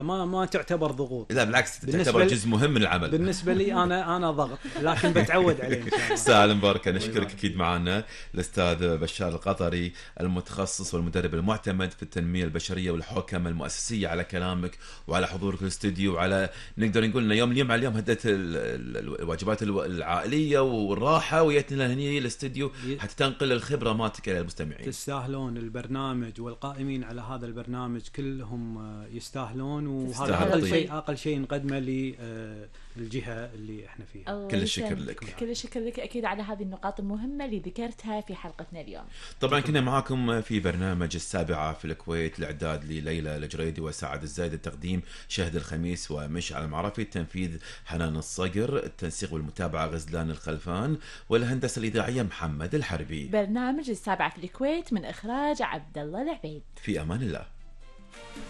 ما تعتبر ضغوط. لا بالعكس، تعتبر جزء مهم من العمل. بالنسبه لي انا ضغط، لكن بتعود عليه ان شاء الله. سالم بركه، نشكرك اكيد معنا الاستاذ بشار القطري، المتخصص والمدرب المعتمد في التنميه البشريه والحوكمه المؤسسيه، على كلامك وعلى حضورك في الاستوديو، وعلى نقدر نقول ان يوم اليوم على اليوم هدت الواجبات العائليه والراحه، ويتنا هني الاستوديو حتى تنقل الخبره مالتك الى المستمعين. تستاهلون البرنامج والقائمين على هذا البرنامج كلهم يستاهلون، وهذا اقل شيء نقدمه للجهه اللي احنا فيها. كل الشكر لك. كل الشكر لك اكيد على هذه النقاط المهمه اللي ذكرتها في حلقتنا اليوم. طبعا كنا معاكم في برنامج السابعه في الكويت، الاعداد لليلى الجريدي وسعد الزايد، التقديم شهد الخميس ومشعل المعرفي، التنفيذ حنان الصقر، التنسيق والمتابعه غزلان الخلفان، والهندسه الاذاعيه محمد الحربي. برنامج السابعه في الكويت من اخراج عبد الله العبيد. في امان الله.